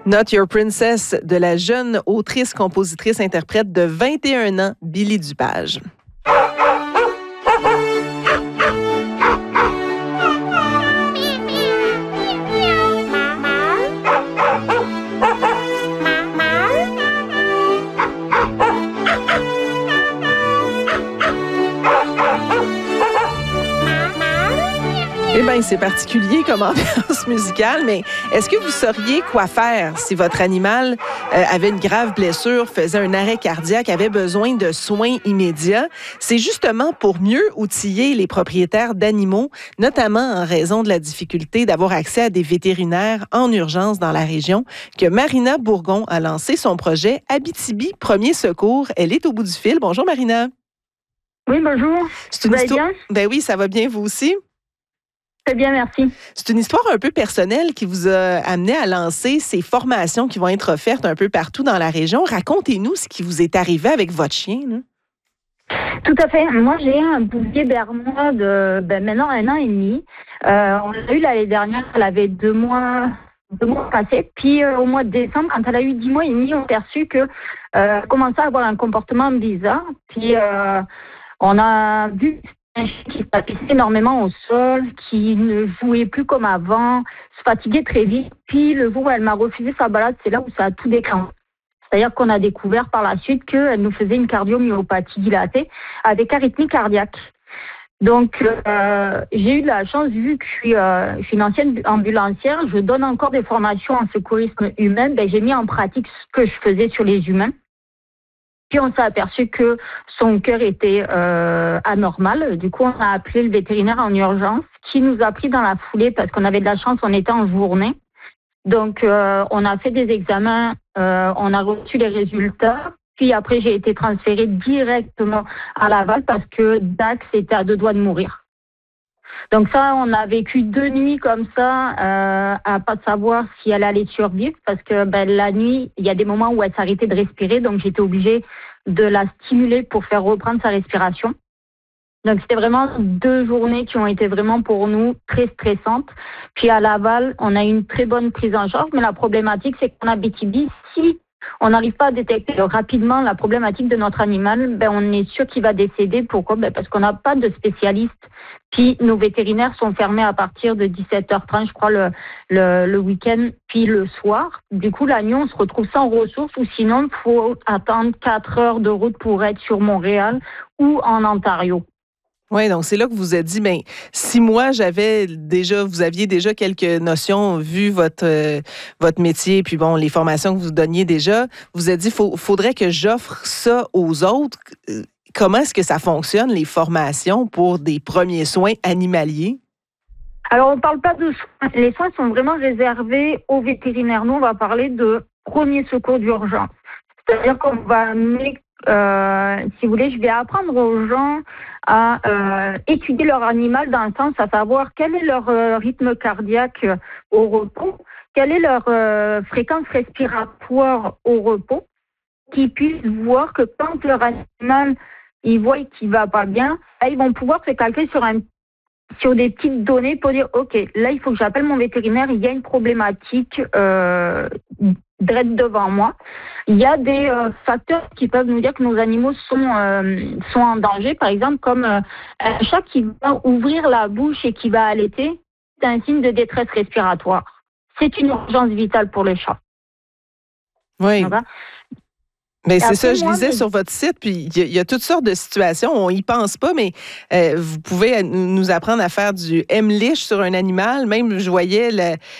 Not Your Princess de la jeune autrice, compositrice, interprète de 21 ans, Billy Dupage. Eh bien, c'est particulier comme ambiance musicale, mais est-ce que vous sauriez quoi faire si votre animal avait une grave blessure, faisait un arrêt cardiaque, avait besoin de soins immédiats? C'est justement pour mieux outiller les propriétaires d'animaux, notamment en raison de la difficulté d'avoir accès à des vétérinaires en urgence dans la région, que Marina Bourgon a lancé son projet Abitibi Premier Secours. Elle est au bout du fil. Bonjour, Marina. Oui, bonjour. Vous allez bien? Ben oui, ça va bien, vous aussi? Très bien, merci. C'est une histoire un peu personnelle qui vous a amené à lancer ces formations qui vont être offertes un peu partout dans la région. Racontez-nous ce qui vous est arrivé avec votre chien, là. Tout à fait. Moi, j'ai un bouvier bernois de maintenant 1 an et demi. On l'a eu l'année dernière, elle avait 2 mois passés. Puis au mois de décembre, quand elle a eu 10 mois et demi, on a perçu qu'elle commençait à avoir un comportement bizarre. Puis on a vu un chien qui se tapissait énormément au sol, qui ne jouait plus comme avant, se fatiguait très vite. Puis le jour où elle m'a refusé sa balade, c'est là où ça a tout déclenché. C'est-à-dire qu'on a découvert par la suite qu'elle nous faisait une cardiomyopathie dilatée avec arythmie cardiaque. Donc, j'ai eu de la chance, vu que je suis une ancienne ambulancière, je donne encore des formations en secourisme humain, j'ai mis en pratique ce que je faisais sur les humains. Puis on s'est aperçu que son cœur était anormal. Du coup, on a appelé le vétérinaire en urgence, qui nous a pris dans la foulée parce qu'on avait de la chance, on était en journée. Donc, on a fait des examens, on a reçu les résultats. Puis après, j'ai été transférée directement à Laval parce que Dax était à 2 doigts de mourir. Donc ça, on a vécu 2 nuits comme ça, à pas savoir si elle allait survivre, parce que la nuit, il y a des moments où elle s'arrêtait de respirer, donc j'étais obligée de la stimuler pour faire reprendre sa respiration. Donc c'était vraiment 2 journées qui ont été vraiment pour nous très stressantes. Puis à Laval, on a eu une très bonne prise en charge, mais la problématique, c'est qu'en Abitibi, si on n'arrive pas à détecter rapidement la problématique de notre animal, on est sûr qu'il va décéder. Pourquoi? Parce qu'on n'a pas de spécialistes. Puis nos vétérinaires sont fermés à partir de 17h30, je crois, le week-end, puis le soir. Du coup, la nuit, on se retrouve sans ressources, ou sinon, il faut attendre 4 heures de route pour être sur Montréal ou en Ontario. Oui, donc c'est là que vous vous êtes dit, si moi vous aviez déjà quelques notions, vu votre métier, puis les formations que vous donniez déjà, vous vous êtes dit, faudrait que j'offre ça aux autres. Comment est-ce que ça fonctionne, les formations pour des premiers soins animaliers? Alors, on ne parle pas de soins. Les soins sont vraiment réservés aux vétérinaires. Nous, on va parler de premier secours d'urgence. C'est-à-dire qu'on va si vous voulez, je vais apprendre aux gens à étudier leur animal dans le sens à savoir quel est leur rythme cardiaque au repos, quelle est leur fréquence respiratoire au repos, qu'ils puissent voir que quand leur animal, ils voient qu'il va pas bien, là, ils vont pouvoir se calquer sur des petites données pour dire, OK, là, il faut que j'appelle mon vétérinaire, il y a une problématique direct devant moi. Il y a des facteurs qui peuvent nous dire que nos animaux sont en danger. Par exemple, comme un chat qui va ouvrir la bouche et qui va allaiter, c'est un signe de détresse respiratoire. C'est une urgence vitale pour le chat. Oui. Mais c'est ça, je lisais sur votre site, puis il y a toutes sortes de situations, on y pense pas, mais vous pouvez nous apprendre à faire du M-Lich sur un animal. Même, je voyais